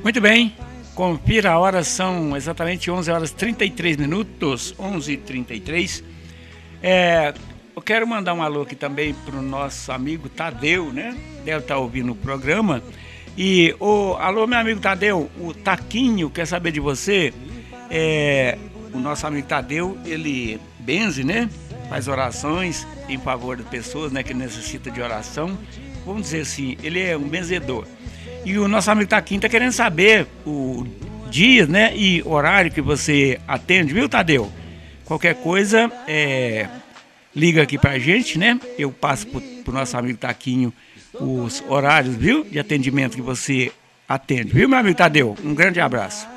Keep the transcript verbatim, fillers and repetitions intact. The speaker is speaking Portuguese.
Muito bem, confira a hora, são exatamente onze horas e trinta e três minutos, onze e trinta e três. É, eu quero mandar um alô aqui também para o nosso amigo Tadeu, né? Deve estar ouvindo o programa. E, o alô, meu amigo Tadeu, o Taquinho quer saber de você. É, o nosso amigo Tadeu, ele benze, né? Faz orações em favor de pessoas, né, que necessitam de oração. Vamos dizer assim, ele é um benzedor. E o nosso amigo Taquinho está querendo saber o dia, né, e horário que você atende, viu, Tadeu? Qualquer coisa, é, liga aqui pra gente, né? Eu passo pro, pro nosso amigo Taquinho os horários, viu, de atendimento que você atende, viu, meu amigo Tadeu? Um grande abraço.